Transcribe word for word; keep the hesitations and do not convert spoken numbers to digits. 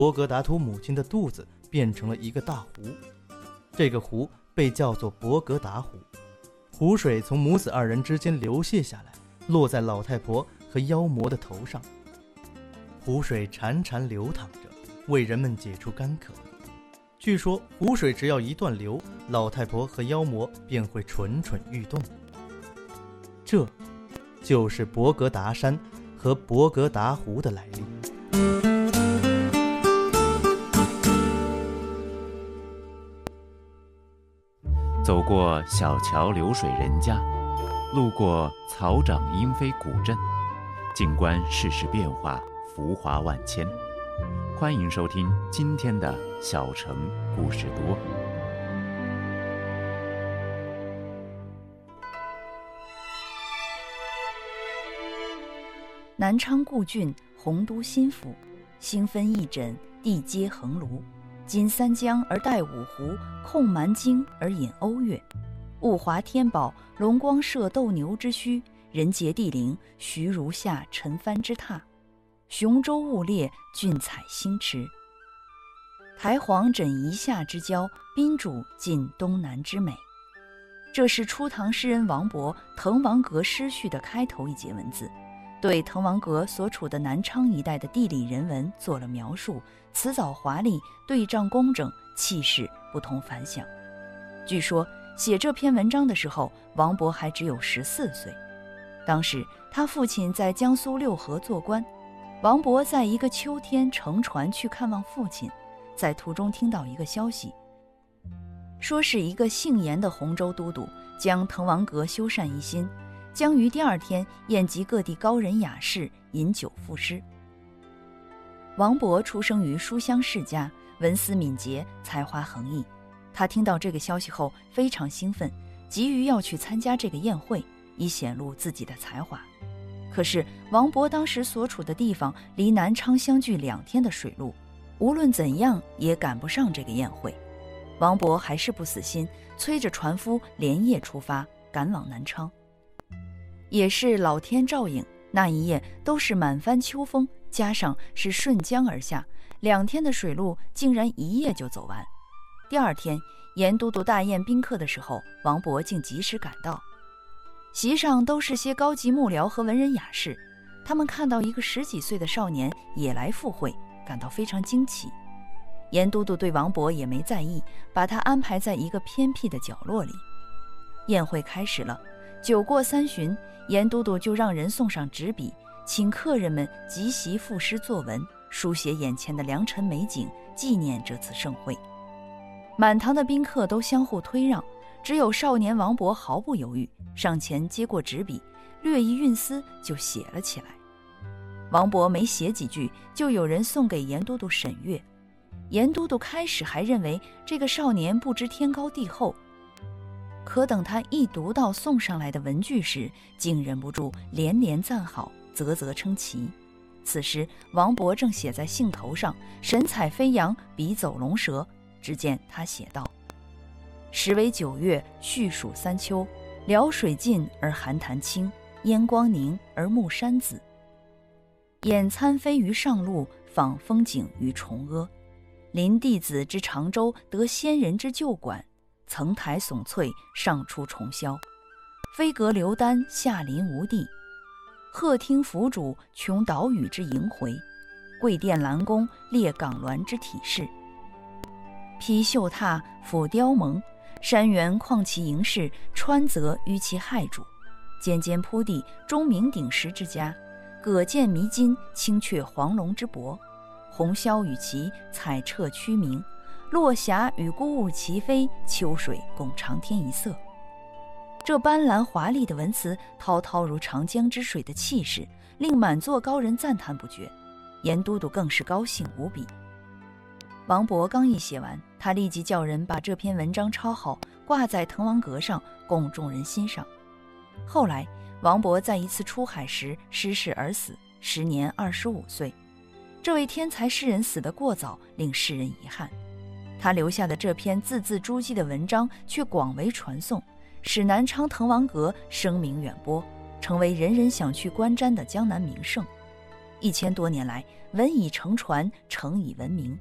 伯格达图母亲的肚子变成了一个大湖，这个湖被叫做伯格达湖。湖水从母子二人之间流泻下来，落在老太婆和妖魔的头上。湖水潺潺流淌着，为人们解除干渴。据说湖水只要一断流，老太婆和妖魔便会蠢蠢欲动。这就是伯格达山和伯格达湖的来历。 走过小桥流水人家，路过草长莺飞古镇，静观世事变化，浮华万千。欢迎收听今天的小城故事多。 南昌故郡，洪都新府，星分翼轸，地接衡庐。襟三江而带五湖，控蛮荆而引瓯越。物华天宝，龙光射斗牛之须；人杰地灵，徐如下陈蕃之榻。雄州雾列，俊采星驰。台隍枕夷夏之交，宾主尽东南之美。这是初唐诗人王勃《滕王阁诗序》的开头一节文字，对滕王阁所处的南昌一带的地理人文做了描述，辞藻华丽，对仗工整，气势不同凡响。据说写这篇文章的时候，王勃还只有十四岁。当时他父亲在江苏六合做官，王勃在一个秋天乘船去看望父亲，在途中听到一个消息，说是一个姓严的洪州都督将滕王阁修缮一新，将于第二天宴集各地高人雅士，饮酒赋诗。王勃出生于书香世家，文思敏捷，才华横溢。他听到这个消息后非常兴奋，急于要去参加这个宴会，以显露自己的才华。可是王勃当时所处的地方离南昌相距两天的水路，无论怎样也赶不上这个宴会。王勃还是不死心，催着船夫连夜出发，赶往南昌。也是老天照应，那一夜都是满帆秋风，加上是顺江而下，两天的水路竟然一夜就走完。第二天严都督大宴宾客的时候，王勃竟及时赶到。席上都是些高级幕僚和文人雅士，他们看到一个十几岁的少年也来赴会，感到非常惊奇。严都督对王勃也没在意，把他安排在一个偏僻的角落里。宴会开始了，酒过三巡，严都督就让人送上纸笔，请客人们即席赋诗作文，书写眼前的良辰美景，纪念这次盛会。满堂的宾客都相互推让，只有少年王勃毫不犹豫，上前接过纸笔，略一运思就写了起来。王勃没写几句，就有人送给严都督审阅。严都督开始还认为这个少年不知天高地厚，可等他一读到送上来的文句时，竟忍不住连连赞好，啧啧称奇。此时王勃正写在兴头上，神采飞扬，笔走龙蛇。只见他写道：时为九月，序属三秋，潦水尽而寒潭清，烟光凝而暮山紫。眼参飞于上路，访风景于崇阿。临弟子之常州，得仙人之旧馆，层台耸翠，上出重霄。飞阁流丹，下临无地。鹤听凫渚，穷岛屿之萦回。桂殿兰宫，列港峦之体势。披绣闼，俯雕甍，山原旷其营室，川泽淤其害主。间间铺地，钟鸣鼎食之家。葛剑弥金，青雀黄龙之伯。红霄与旗，彩彻区明。落霞与孤鹜齐飞，秋水共长天一色。这斑斓华丽的文词，滔滔如长江之水的气势，令满座高人赞叹不绝。严都督更是高兴无比。王勃刚一写完，他立即叫人把这篇文章抄好，挂在滕王阁上，供众人欣赏。后来王勃在一次出海时失事而死，时年二十五岁。这位天才诗人死得过早，令世人遗憾。他留下的这篇字字珠玑的文章却广为传颂，使南昌滕王阁声名远播，成为人人想去观瞻的江南名胜。 一千多年来，文以乘船，乘以文明。